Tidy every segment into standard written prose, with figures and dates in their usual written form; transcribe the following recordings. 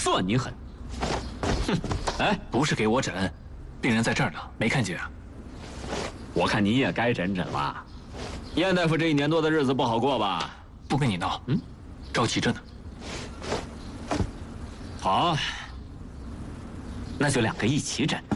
算你狠。哼， 哎，不是给我诊，病人在这儿呢，没看见啊？ 我看你也该诊诊了。燕大夫这1年多的日子不好过吧？ 不跟你闹，着急着呢。 好，那就2个一起诊。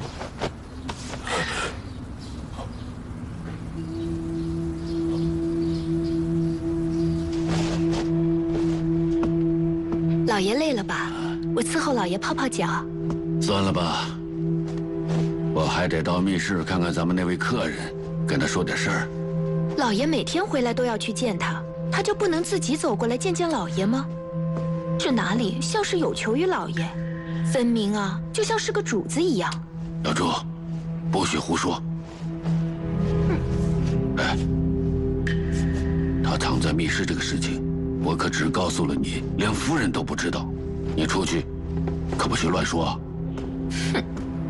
老爷累了吧？我伺候老爷泡泡脚。 算了吧，我还得到密室看看咱们那位客人，跟他说点事儿。 老爷每天回来都要去见他，他就不能自己走过来见见老爷吗？这哪里像是有求于老爷，分明啊，就像是个主子一样。 小朱，不许胡说。哎，他藏在密室这个事情，我可只告诉了你，连夫人都不知道。你出去，可不许乱说啊！ 哼，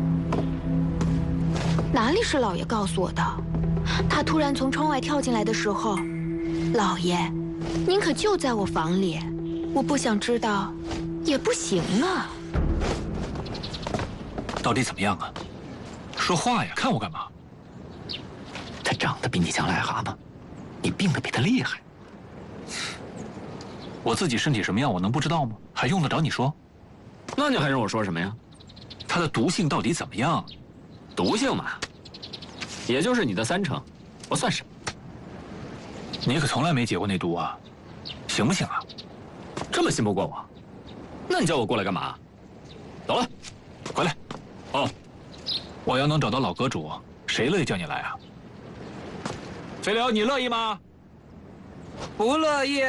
哪里是老爷告诉我的？他突然从窗外跳进来的时候，老爷，您可就在我房里，我不想知道，也不行啊。 到底怎么样啊？说话呀，看我干嘛？ 他长得比你像癞蛤蟆，你病得比他厉害。 我自己身体什么样，我能不知道吗？还用得着你说？ 那你还让我说什么呀？ 它的毒性到底怎么样？ 毒性嘛，也就是你的3成，我算什么？ 你可从来没解过那毒啊，行不行啊？ 这么信不过我？那你叫我过来干嘛？走了， 回来。哦，我要能找到老阁主，谁乐意叫你来啊？飞流，你乐意吗？ 不乐意。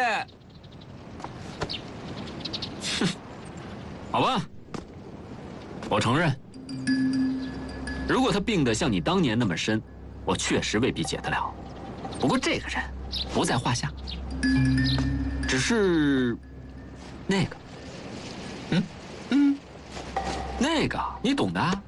哼，好吧，我承认，如果他病得像你当年那么深，我确实未必解得了。不过这个人不在话下，只是那个，那个你懂的啊。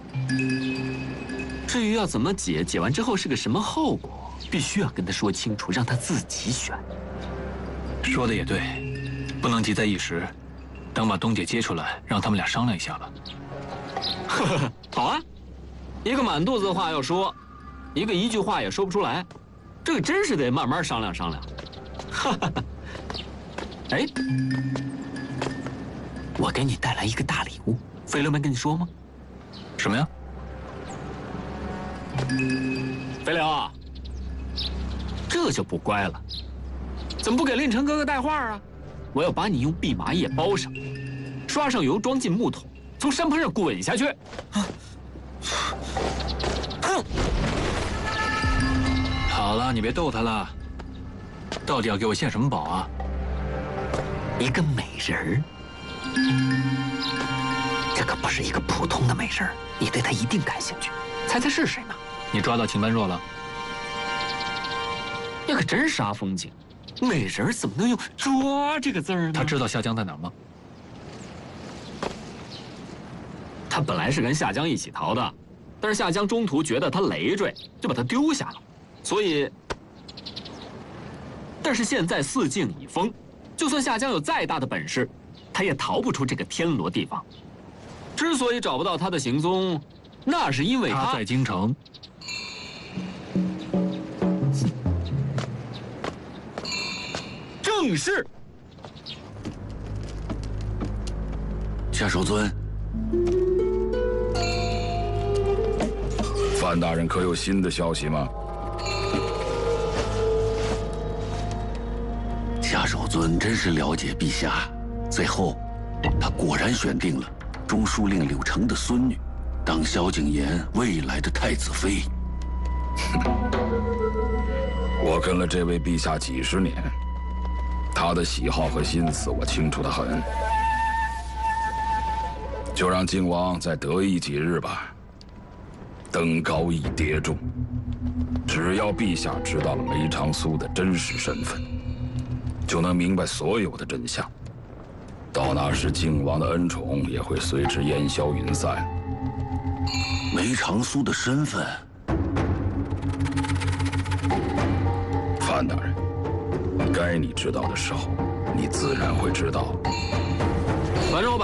至于要怎么解，解完之后是个什么后果，必须要跟他说清楚，让他自己选。 说的也对，不能急在一时，等把东姐接出来，让他们俩商量一下吧。 呵呵，好啊，一个满肚子的话要说，一个一句话也说不出来，这个真是得慢慢商量商量。哈哈，哎，我给你带来一个大礼物，飞流没跟你说吗？ 什么呀？ 飞流啊，这就不乖了，怎么不给令晨哥哥带话啊？我要把你用蓖麻叶包上，刷上油，装进木桶，从山坡上滚下去。 好了，你别逗他了。到底要给我献什么宝啊？ 一个美人儿，这可不是一个普通的美人儿，你对她一定感兴趣。猜猜是谁呢？ 你抓到秦般若了？ 你可真杀风景，美人儿怎么能用“抓”这个字儿呢？ 他知道夏江在哪儿吗？ 他本来是跟夏江一起逃的，但是夏江中途觉得他累赘，就把他丢下了。所以，但是现在四境已封，就算夏江有再大的本事，他也逃不出这个天罗地方。之所以找不到他的行踪，那是因为他在京城。 正是。 夏守尊， 范大人可有新的消息吗？ 夏守尊真是了解陛下，最后他果然选定了中书令柳成的孙女当萧景琰未来的太子妃。 我跟了这位陛下几十年，他的喜好和心思我清楚得很。就让靖王再得意几日吧，登高一叠重。只要陛下知道了梅长苏的真实身份，就能明白所有的真相。到那时，靖王的恩宠也会随之烟消云散。 梅长苏的身份， 范大人，该你知道的时候，你自然会知道。 反正我把